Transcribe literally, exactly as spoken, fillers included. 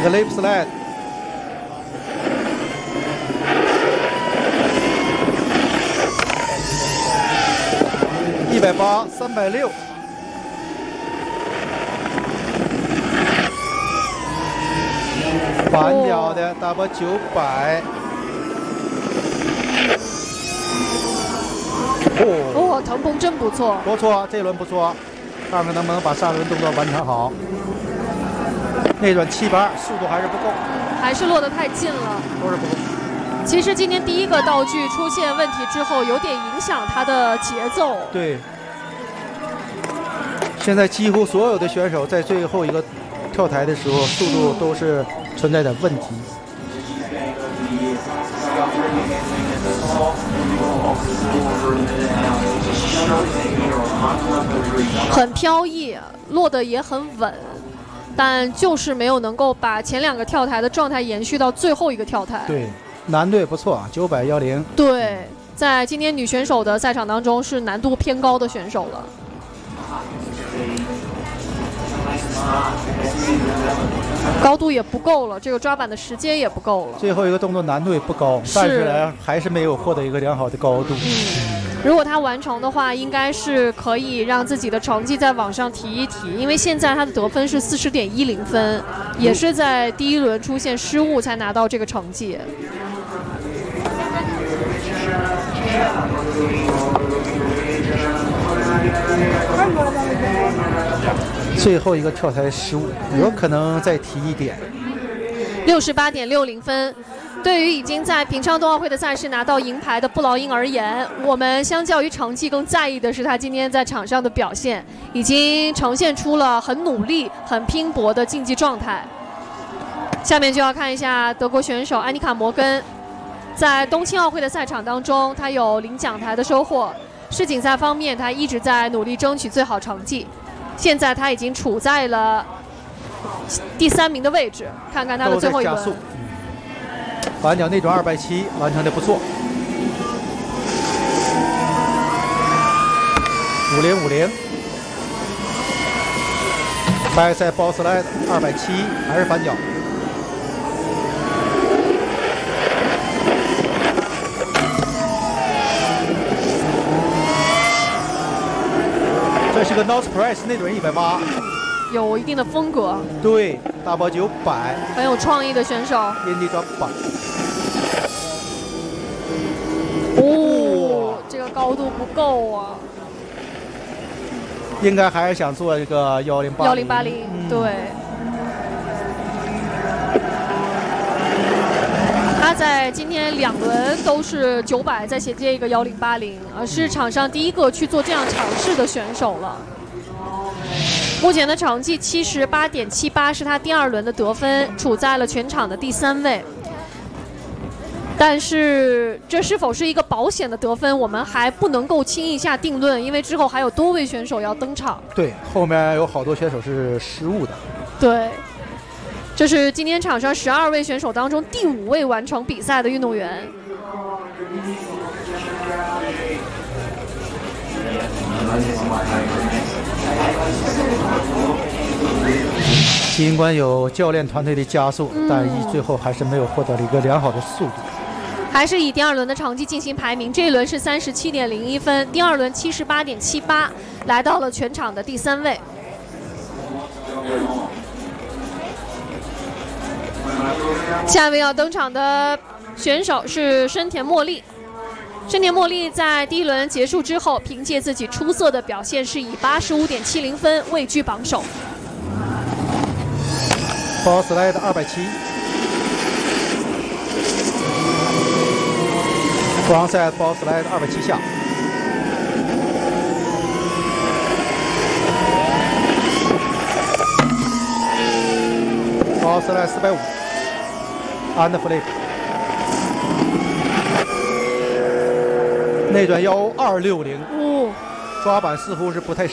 个 lip slide， 一百八，三百六。反脚的 double 九百。哦， 哦，腾鹏真不错， 不错，这轮不错，看看能不能把上轮动作完成好。内转七百二，速度还是不够， 还是落得太近了， 都是不够。 其实今天第一个道具出现问题之后，有点影响他的节奏。 对，现在几乎所有的选手在最后一个跳台的时候，速度都是存在点问题。 很飘逸，落得也很稳，但就是没有能够把前两个跳台的状态延续到最后一个跳台。 对，难度也不错啊，九百幺零。 对，在今天女选手的赛场当中是难度偏高的选手了。高度也不够了，这个抓板的时间也不够了。 最后一个动作难度也不高，但是呢，还是没有获得一个良好的高度。 嗯，如果他完成的话，应该是可以让自己的成绩再往上提一提，因为现在他的得分是四十点一零分，也是在第一轮出现失误才拿到这个成绩。 最后一个跳台失误，有可能再提一点。 六十八点六零分，对于已经在平昌冬奥会的赛事拿到银牌的布劳英而言，我们相较于成绩更在意的是他今天在场上的表现，已经呈现出了很努力、很拼搏的竞技状态。下面就要看一下德国选手安妮卡·摩根，在冬青奥会的赛场当中，他有领奖台的收获。世锦赛方面，他一直在努力争取最好成绩。现在他已经处在了第三名的位置，看看他的最后一轮。 反脚内转二百七，完成的不错。五零五零，白赛包斯莱二百七，还是反脚。这是个 nose press 内转一百八， 有一定的风格。 对，大包九百， 很有创意的选手。 阴地转板。 哦，这个高度不够啊。 应该还是想做一个幺零八零。 幺零八零，对。他在今天两轮都是九百，再衔接一个幺零八零，而是场上第一个去做这样尝试的选手了。目前的成绩七十八点七八是他第二轮的得分，处在了全场的第三位。但是这是否是一个保险的得分，我们还不能够轻易下定论，因为之后还有多位选手要登场。 对，后面有好多选手是失误的。 对。这是今天场上十二位选手当中第五位完成比赛的运动员。 尽管有教练团队的加速， 嗯、 但一最后还是没有获得了一个良好的速度。 还是以第二轮的成绩进行排名，这一轮是三十七点零一分，第二轮七十八点七八，来到了全场的第三位。下一位要登场的选手是深田茉莉。深田茉莉在第一轮结束之后，凭借自己出色的表现，是以八十五点七零分位居榜首。 包斯莱的二百七，弗朗塞包斯莱的二百七下。包斯莱四百五。安德弗雷，内转幺二六零，抓板似乎是不太